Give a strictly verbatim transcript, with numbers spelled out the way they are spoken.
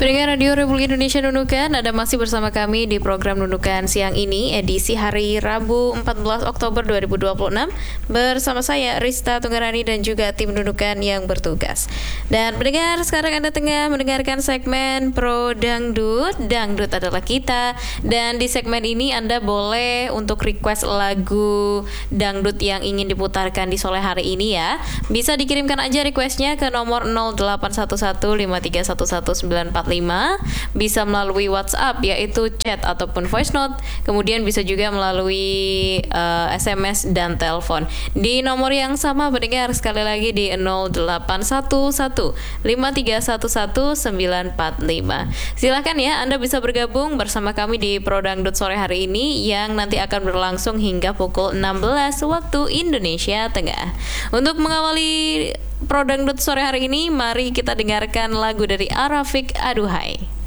Pendengar Radio Republik Indonesia Nunukan, Anda masih bersama kami di program Nunukan siang ini, edisi hari Rabu empat belas Oktober dua ribu dua puluh enam, bersama saya Rista Tunggarani dan juga tim Nunukan yang bertugas. Dan pendengar, sekarang Anda tengah mendengarkan segmen Pro Dangdut. Dangdut adalah kita, dan di segmen ini Anda boleh untuk request lagu dangdut yang ingin diputarkan di sore hari ini ya. Bisa dikirimkan aja requestnya ke nomor nol delapan satu satu lima tiga satu satu sembilan empat lima, bisa melalui WhatsApp yaitu chat ataupun voice note, kemudian bisa juga melalui uh, S M S dan telepon di nomor yang sama pendengar, sekali lagi di nol delapan satu satu lima tiga satu satu sembilan empat lima. Silahkan ya, Anda bisa bergabung bersama kami di Pro Dangdut sore hari ini yang nanti akan berlangsung hingga pukul enam belas waktu Indonesia Tengah. Untuk mengawali Pro Dangdut sore hari ini, mari kita dengarkan lagu dari Arafik, Aduhai.